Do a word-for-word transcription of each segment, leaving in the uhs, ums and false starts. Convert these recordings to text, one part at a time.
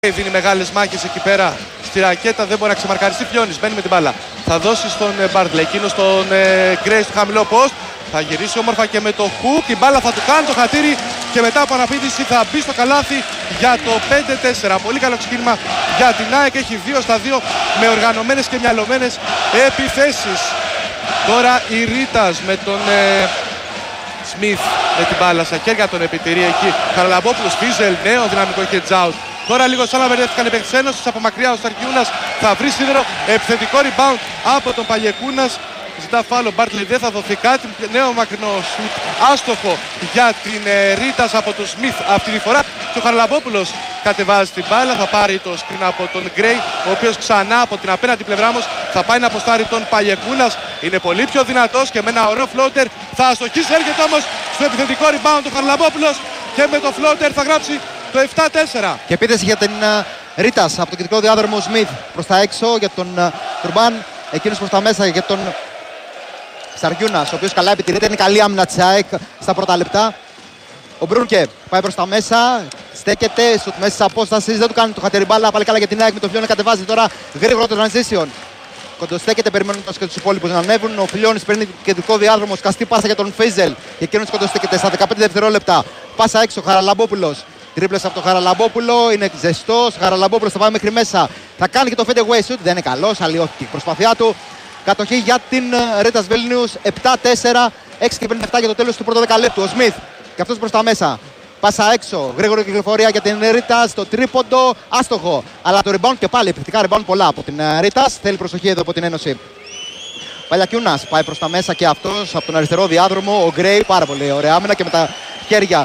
Δίνει μεγάλες μάχες εκεί πέρα στη ρακέτα, δεν μπορεί να ξεμαρκαριστεί. Φιόνις μπαίνει με την μπάλα. Θα δώσει στον Μπάρτλε, εκείνο στον Γκρέι στο χαμηλό post. Θα γυρίσει όμορφα και με το hook. Η μπάλα θα του κάνει το χατήρι και μετά από αναπήδηση θα μπει στο καλάθι για το πέντε τέσσερα. Πολύ καλό ξεκίνημα για την ΑΕΚ. Έχει δύο στα δύο με οργανωμένες και μυαλωμένες επιθέσεις. Τώρα η Ρίτας με τον ε, Σμιθ με την μπάλα στα χέρια, τον επιτηρεί εκεί. Χαραλαμπόπουλος, Φίζελ, νέο δυναμικό hedge out. Τώρα λίγο σαν να μπερδεύτηκαν οι παίκτες Ένωσης. Από μακριά ο Σταργιούνας θα βρει σίδερο. Επιθετικό rebound από τον Παλιεκούνας. Ζητά φάουλο, Μπάρτλεϊ δεν θα δοθεί κάτι. Νέο μακρινό σουτ άστοχο για την ε, Ρίτας από τον Σμιθ αυτή τη φορά. Και ο Χαραλαμπόπουλος κατεβάζει την μπάλα. Θα πάρει το screen από τον Γκρέι, ο οποίος ξανά από την απέναντι πλευρά όμως θα πάει να αποστάρει τον Παλιεκούνας. Είναι πολύ πιο δυνατός και με ένα ωραίο floater θα αστοχίσει. Έρχεται όμως στο επιθετικό rebound ο Χαραλαμπόπουλος και με το floater θα γράψει το επτά τέσσερα. Και επίθεση για την uh, Ρίτας από το κεντρικό διάδρομο. Σμιθ προς τα έξω για τον uh, Τουρμπάν. Εκείνος προς τα μέσα για τον Σταργιούνας, ο οποίος καλά επιτηρείται. Είναι καλή άμυνα της ΑΕΚ στα πρώτα λεπτά. Ο Μπρούνκε πάει προς τα μέσα. Στέκεται στο μέση της απόστασης. Δεν του κάνει το χατήρι μπάλα. Πάλι καλά για την ΑΕΚ με το Φιλιώνη. Κατεβάζει τώρα γρήγορα το transition. Κοντοστέκεται περιμένοντας και τους υπόλοιπους να ανέβουν. Ο Φιλιώνης παίρνει κεντρικό διάδρομο. Σκαστή πάσα για τον Φίζελ. Και εκείνος κοντοστέκεται στα δεκαπέντε δευτερόλεπτα. Πάσα έξω. Χαραλαμπόπουλος. Τρίπλες από τον Χαραλαμπόπουλο, είναι ζεστός. Χαραλαμπόπουλος θα πάει μέχρι μέσα. Θα κάνει και το fade away shoot. Δεν είναι καλός, αλλοιώθηκε η προσπάθειά του. Κατοχή για την Ρίτας Βίλνιους. επτά τέσσερα, έξι και πενήντα επτά για το τέλος του πρώτου δεκαλέπτου. Ο Σμιθ και αυτός προς τα μέσα. Πάσα έξω. Γρήγορη κυκλοφορία για την Ρίτας. Στο τρίποντο. Άστοχο. Αλλά το rebound και πάλι επιθετικά rebound πολλά από την Ρίτας. Θέλει προσοχή εδώ από την Ένωση. Παλιακιούνας πάει προς τα μέσα και αυτός από τον αριστερό διάδρομο. Ο Γκρέι πάρα πολύ ωραία άμυνα και με τα χέρια.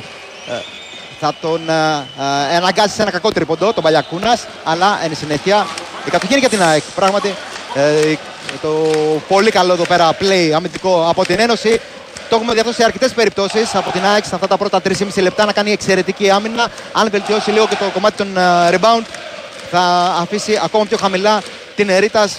Θα τον ε, αναγκάσει σε ένα κακό τρίποντο, τον Παλιακούνας, αλλά εν συνέχεια η κατοχή είναι για την ΑΕΚ. Πράγματι, ε, το πολύ καλό εδώ πέρα play αμυντικό από την Ένωση. Το έχουμε δει αυτό σε αρκετές περιπτώσεις από την ΑΕΚ σε αυτά τα πρώτα τρία και μισό λεπτά να κάνει εξαιρετική άμυνα. Αν βελτιώσει λίγο και το κομμάτι των uh, rebound, θα αφήσει ακόμα πιο χαμηλά την Ρίτας.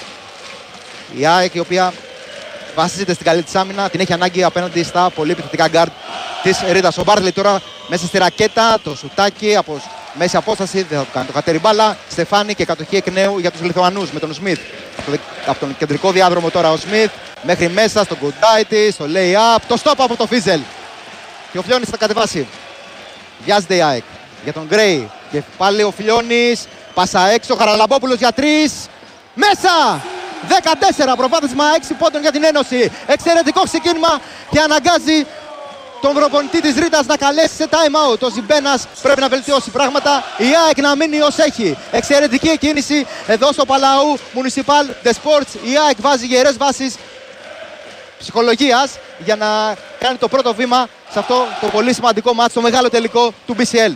Η ΑΕΚ, η οποία βασίζεται στην καλή της άμυνα, την έχει ανάγκη απέναντι στα πολύ επιθετικά guard της Ρίτας. Ο Μπάρτλεϊ τώρα μέσα στη ρακέτα, το σουτάκι από μέση απόσταση, δεν θα του κάνει το χατέρι μπάλα. Στεφάνι και κατοχή εκ νέου για τους Λιθουανούς με τον Σμιθ. Από, το, από τον κεντρικό διάδρομο τώρα ο Σμιθ μέχρι μέσα στο Γκουντάιτι, στο lay-up, το stop από το Φίζελ. Και ο Φιλιώνης θα κατεβάσει. Βιάζεται η ΑΕΚ για τον Γκρέι. Και πάλι ο Φιλιώνης, πάσα έξω, Χαραλαμπόπουλος για τρεις. Μέσα! δεκατέσσερα προβάδισμα, έξι πόντων για την Ένωση. Εξαιρετικό ξεκίνημα και αναγκάζει τον προπονητή της Ρίτας να καλέσει σε time out. Ο Ζιμπένας πρέπει να βελτιώσει πράγματα. Η ΑΕΚ να μείνει ως έχει. Εξαιρετική κίνηση εδώ στο Παλαού Municipal de Sports. Η ΑΕΚ βάζει γερές βάσεις ψυχολογίας για να κάνει το πρώτο βήμα σε αυτό το πολύ σημαντικό μάτς, το μεγάλο τελικό του μπι σι ελ.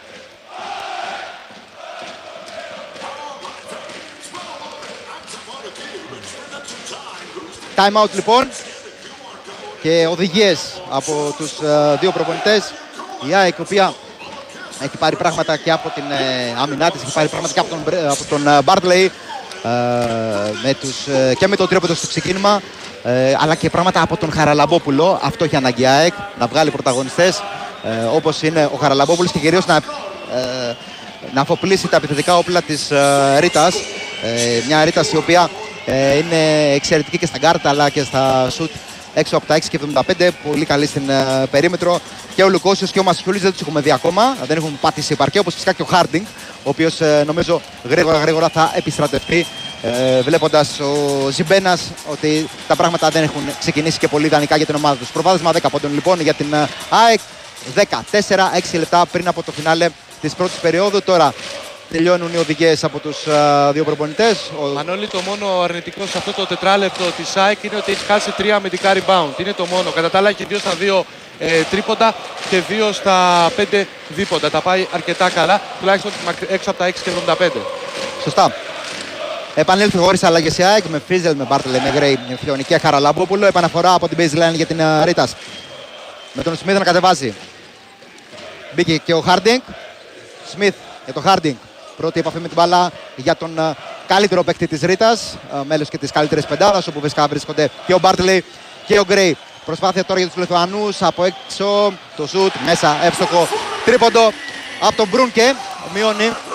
Time out λοιπόν και οδηγίες από τους uh, δύο προπονητές. Η ΑΕΚ, η οποία έχει πάρει πράγματα και από την uh, άμυνά της, έχει πάρει πράγματα και από τον, από τον uh, Μπάρτλεϊ uh, με τους, uh, και με τον τρίποντο στο ξεκίνημα, uh, αλλά και πράγματα από τον Χαραλαμπόπουλο. Αυτό έχει ανάγκη η ΑΕΚ, να βγάλει πρωταγωνιστές uh, όπως είναι ο Χαραλαμπόπουλος και κυρίως να, uh, να αφοπλίσει τα επιθετικά όπλα της uh, Ρίτας. Uh, μια Ρίτας η οποία uh, είναι εξαιρετική και στα γκάρτα αλλά και στα σουτ έξω από τα έξι και εβδομήντα πέντε, πολύ καλή στην uh, περίμετρο. Και ο Λουκόσιος και ο Μασχιούλης δεν τους έχουμε δει ακόμα, δεν έχουν πατήσει επαρκή, όπως φυσικά και ο Χάρντινγκ, ο οποίος uh, νομίζω γρήγορα γρήγορα θα επιστρατευτεί, uh, βλέποντας ο Ζιμπένας ότι τα πράγματα δεν έχουν ξεκινήσει και πολύ ιδανικά για την ομάδα τους. Προβάδισμα δέκα πόντων λοιπόν για την uh, ΑΕΚ, δεκατέσσερα, έξι λεπτά πριν από το φινάλε της πρώτης περίοδου. Τώρα τελειώνουν οι οδηγίες από τους uh, δύο προπονητές. Ο... Μανώλη, το μόνο αρνητικό σε αυτό το τετράλεπτο της ΑΕΚ είναι ότι έχει χάσει τρία αμυντικά rebound. Είναι το μόνο. Κατά τα άλλα έχει δύο στα δύο ε, τρίποντα και δύο στα πέντε δίποντα. Τα πάει αρκετά καλά, τουλάχιστον έξω από τα έξι και εβδομήντα πέντε. Σωστά. Επανέλθει χωρίς αλλαγές η ΑΕΚ με Φίζελ, με Μπάρτλε, με Γκρέι, με Φιόνι και Χαραλαμπόπουλο. Επαναφορά από την baseline για την uh, Ρίτας. Με τον Σμιθ να κατεβάζει. Μπήκε και ο Χάρντινγκ. Σμιθ για τον Χάρντινγκ. Πρώτη επαφή με την μπάλα για τον uh, καλύτερο παίκτη της Ρίτας, uh, μέλος και της καλύτερης πεντάδας, όπου φυσικά βρίσκονται και ο Μπάρτλεϊ και ο Γκρέι. Προσπάθεια τώρα για τους Λιθουανούς, από έξω το σουτ, μέσα εύστοχο τρίποντο από τον Μπρούνκε, μειώνει